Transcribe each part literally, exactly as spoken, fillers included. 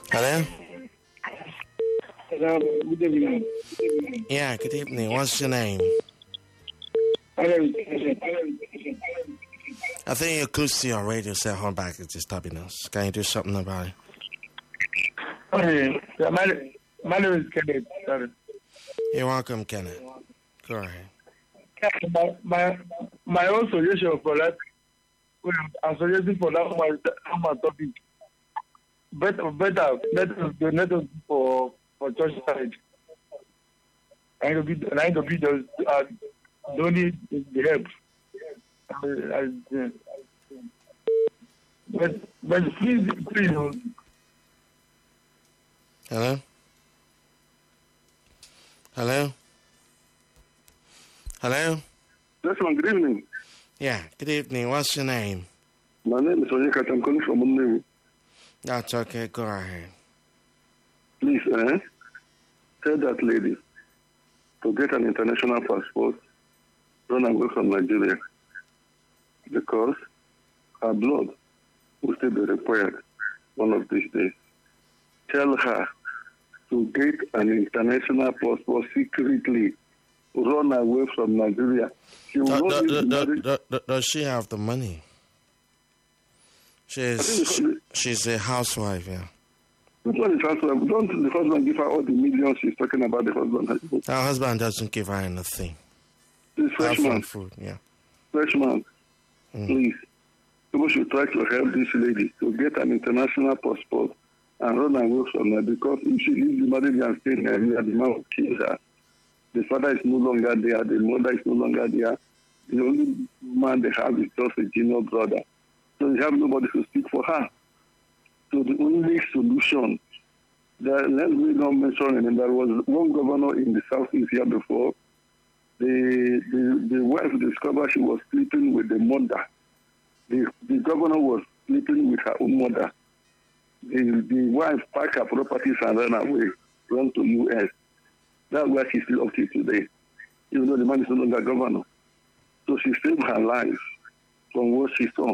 Hello? Hello, good evening. Yeah, good evening. What's your name? Hello. I think you're close to your radio set. Hold back. It's disturbing us. Can you do something about it? Okay. Yeah, my, my name is Kenneth. Sorry. You're welcome, Kenneth. Go ahead. My, my, my own suggestion for that, well, I'm suggesting for that one, that one topic. Better, better, better donate for for church side. I to be, I to be just uh, donate the help. Uh, uh, but but please, please. Hello? Hello? Hello? Yes, ma'am. Good evening. Yeah, good evening. What's your name? My name is Onyeka. I'm calling from Munnewi. That's okay. Go ahead. Please, eh, tell that lady to get an international passport, run away from Nigeria, because her blood will still be required one of these days. Tell her to get an international passport secretly, run away from Nigeria. She will Do- not do- be do- married. do- do- Does she have the money? She's she's a housewife, yeah. Which one is husband? Don't the husband give her all the millions she's talking about? The husband, Her husband doesn't give her anything. this Apart freshman, from food, yeah. freshman, Mm. please. People should try to help this lady to get an international passport and run away from her, because if she leaves the marriage and stay here, the man will kill her. The father is no longer there, the mother is no longer there. The only man they have is just a junior brother. So they have nobody to speak for her. So the only solution, that, let me not mention it, there was one governor in the southeast here before. The, the, the wife discovered she was sleeping with the mother. The, the governor was sleeping with her own mother. The, the wife packed her properties and ran away, ran to U S. That's where she's still up to today, even though the man is no longer governor. So she saved her life from what she saw.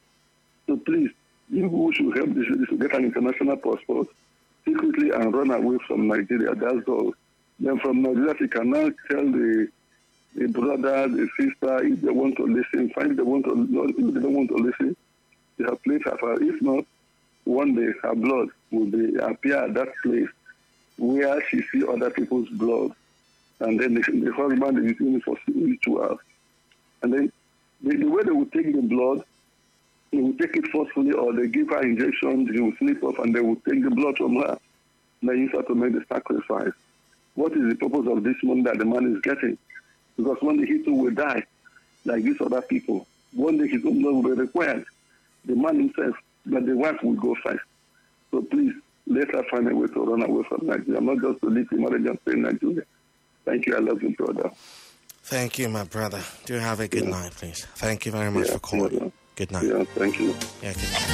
So please, you who should help this lady to get an international passport secretly and run away from Nigeria. That's all. Then from Nigeria, she can now tell the the brother, the sister, if they want to listen. Fine, if they want to, if they don't want to listen, they have placed her. If not, one day her blood will be appear at that place where she see other people's blood, and then the, the husband is using it for rituals. And then the, the way they will take the blood, they will take it forcefully, or they give her injections, she will sleep off, and they will take the blood from her. And they use her to make the sacrifice. What is the purpose of this money that the man is getting? Because one day he too will die, like these other people. One day his own blood will be required. The man himself, but the wife will go first. So please, let her find a way to run away from Nigeria, not just to leave the marriage and stay in Nigeria. Thank you. I love you, brother. Thank you, my brother. Do have a good Yeah. night, please. Thank you very much Yeah, for calling. yeah. Good night. Yeah, thank you. Yeah, good night.